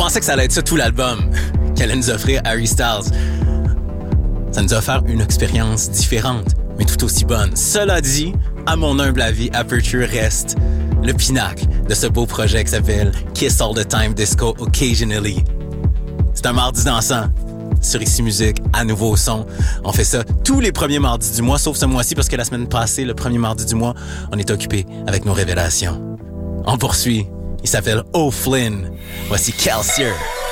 pensais que ça allait être ça tout l'album qu'elle allait nous offrir Harry Styles. Ça nous a offert une expérience différente, mais tout aussi bonne. Cela dit, à mon humble avis, Aperture reste le pinacle de ce beau projet qui s'appelle Kiss All the Time Disco Occasionally. C'est un mardi dansant sur Ici Musique, à nouveau au son. On fait ça tous les premiers mardis du mois, sauf ce mois-ci parce que la semaine passée, le premier mardi du mois, on est occupé avec nos révélations. On poursuit. Il s'appelle O'Flynn. Voici Kelsier.